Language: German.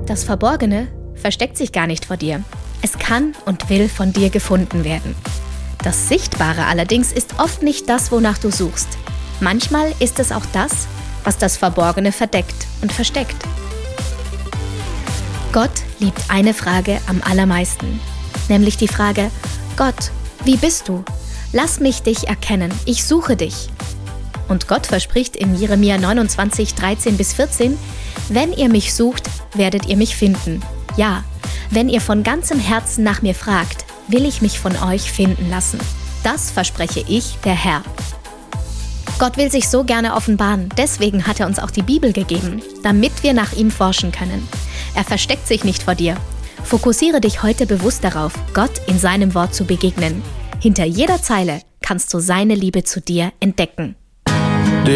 Das Verborgene versteckt sich gar nicht vor dir. Es kann und will von dir gefunden werden. Das Sichtbare allerdings ist oft nicht das, wonach du suchst. Manchmal ist es auch das, was das Verborgene verdeckt und versteckt. Gott liebt eine Frage am allermeisten, nämlich die Frage: Gott, wie bist du? Lass mich dich erkennen, ich suche dich. Und Gott verspricht in Jeremia 29, 13-14: Wenn ihr mich sucht, werdet ihr mich finden. Ja, wenn ihr von ganzem Herzen nach mir fragt, will ich mich von euch finden lassen. Das verspreche ich, der Herr. Gott will sich so gerne offenbaren, deswegen hat er uns auch die Bibel gegeben, damit wir nach ihm forschen können. Er versteckt sich nicht vor dir. Fokussiere dich heute bewusst darauf, Gott in seinem Wort zu begegnen. Hinter jeder Zeile kannst du seine Liebe zu dir entdecken.